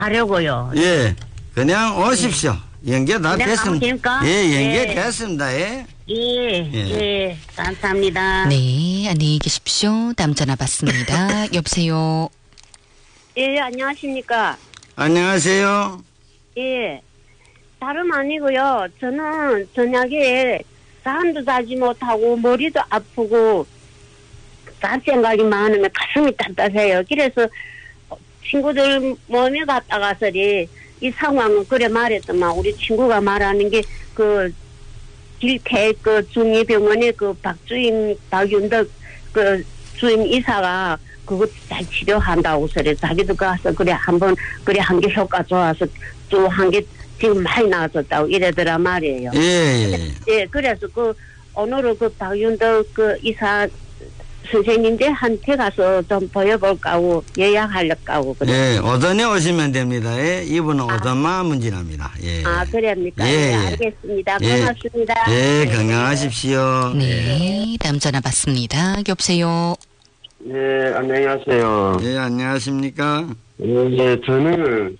하려고요. 예, 그냥 오십시오. 연계 다 됐습니다. 예, 연계됐습니다. 예. 예, 감사합니다. 네, 안녕히 계십시오. 다음 전화 받습니다. 여보세요. 예, 안녕하십니까. 안녕하세요. 예, 다름 아니고요. 저는 저녁에 잠도 자지 못하고 머리도 아프고 딴 생각이 많으면 가슴이 답답해요. 그래서 친구들 모임에 갔다가서리 이 상황은 그래 말했더만 우리 친구가 말하는 게 그 길태 그 중의병원의 그 박윤덕 그 주임 이사가 그거 잘 치료한다고 그래. 자기도 가서 그래 한번 그래 한 게 효과 좋아서 또 한 게 지금 많이 나아졌다고 이래더라 말이에요. 예, 그래서 그 오늘은 그 박윤덕 그 이사 선생님들한테 가서 좀 보여볼까 하고 예약하려고 하고 그래. 예, 오전에 오시면 됩니다. 예, 이분은 오전만 문진합니다. 예. 아, 그럽니까? 예, 네, 알겠습니다. 고맙습니다. 예, 건강하십시오. 네, 다음 전화 받습니다. 여보세요. 네, 안녕하세요. 예, 안녕하십니까? 예, 저는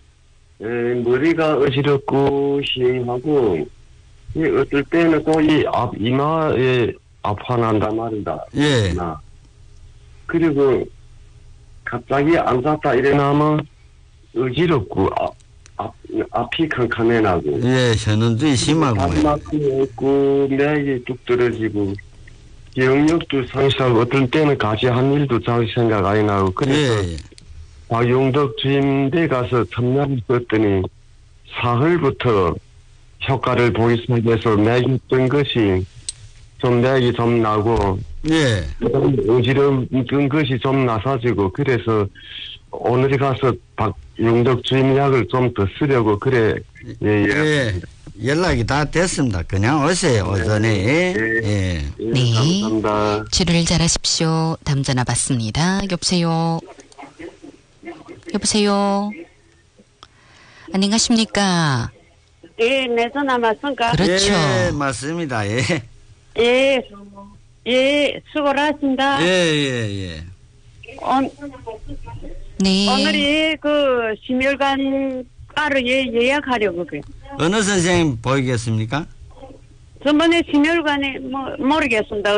머리가 어지럽고 싱하고 어떨 때는 또 이 이마에 아파난단 말이다. 예. 그리고 갑자기 앉았다 일어나면 어지럽고 앞이 캄캄해나고. 예, 현원주의 심하고. 가슴이 있고 맥이 뚝 떨어지고 기억력도 상실하고 어떤 때는 같이 한 일도 잘 생각 안 나고. 그래서 박용덕 주임대 가서 참여를 썼더니 사흘부터 효과를 보이기 시작해서 맥이 뜬 것이 좀 맥이 좀 나고, 예, 어지러운 것이 좀 나사지고, 그래서 오늘 가서 박용덕 주임 약을 좀 더 쓰려고 그래. 예, 연락이 다 됐습니다. 그냥 오세요, 오전에. 예. 네, 감사합니다. 치료를 잘하십시오. 다음 전화 받습니다. 여보세요. 여보세요. 안녕하십니까? 예, 내 전화 맞습니까? 그렇죠. 예, 맞습니다. 예. 예, 수고를 하십니다. 예. 네. 오늘이 그 심혈관 과를 예약하려고 그래. 어느 선생님 보이겠습니까? 저번에 심혈관에 모르겠습니다.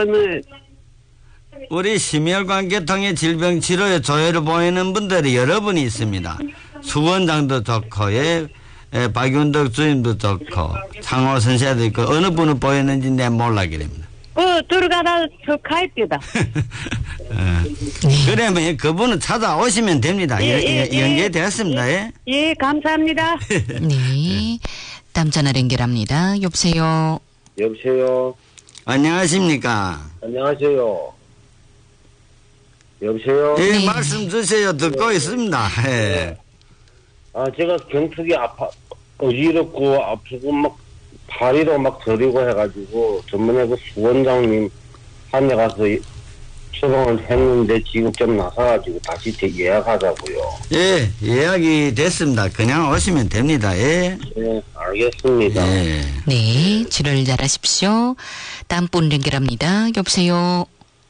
우리 심혈관 계통의 질병 치료에 조회를 보이는 분들이 여러 분이 있습니다. 수원장도 좋고, 박윤덕 주임도 좋고, 상호 선생도 있고, 어느 분을 보였는지 내가 몰라기랍니다. 들어가다 저 가입니다. 그러면 그분은 찾아오시면 됩니다. 연계되었습니다. 예, 감사합니다. 네. 다음 전화 연결합니다. 여보세요. 여보세요. 안녕하십니까? 안녕하세요. 여보세요. 예, 네. 말씀 주세요. 듣고 있습니다. 예. 제가 경축이 어지럽고 아프고 막 다리로 막 저리고 해가지고 전번에 그 수원장님 한에 가서 처방을 했는데 지금 좀 나서가지고 다시 예약하자고요. 예, 예약이 됐습니다. 그냥 오시면 됩니다. 예. 네, 알겠습니다. 예. 네, 치료를 잘하십시오. 다음 분 연결합니다. 여보세요.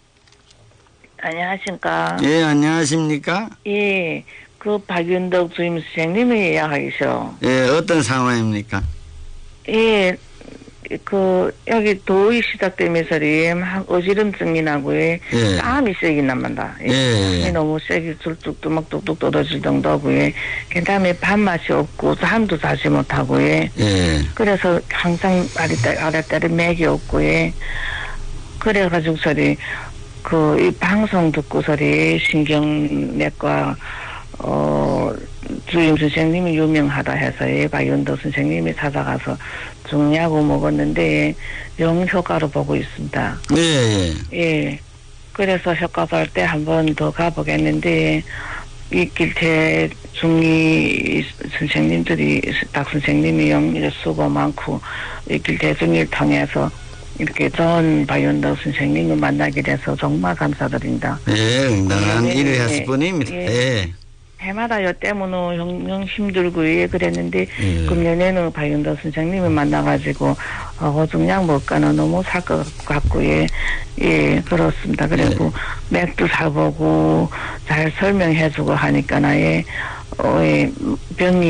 안녕하십니까. 예, 안녕하십니까? 예, 그 박윤덕 주임 선생님이 예약하시오. 예, 어떤 상황입니까? 예, 여기 더위 시작되면서 막 어지럼증이 나고, 땀이 세게 납니다. 땀이 너무 세게 줄쭉도 막 뚝뚝 떨어질 정도고, 그 다음에 밥맛이 없고, 잠도 자지 못하고, 그래서 항상 아랫다리 맥이 없고, 그래가지고 이 방송 듣고서리 신경내과, 주임 선생님이 유명하다 해서 박윤덕 선생님이 찾아가서 중약을 먹었는데 영 효과로 보고 있습니다. 예. 그래서 효과 볼 때 한 번 더 가보겠는데 이 길태 중이 선생님들이 박 선생님이 영 수고 많고 이 길태 중이를 통해서 이렇게 좋은 박윤덕 선생님을 만나게 돼서 정말 감사드립니다. 예, 응당한 일을 했을 뿐입니다. 해마다 요 때문에 영 힘들고 그랬는데 금년에는 박윤덕 선생님을 만나가지고 호중약 먹가는 너무 살 것 같고 그렇습니다. 그리고 맥도 사보고 잘 설명해주고 하니까 병이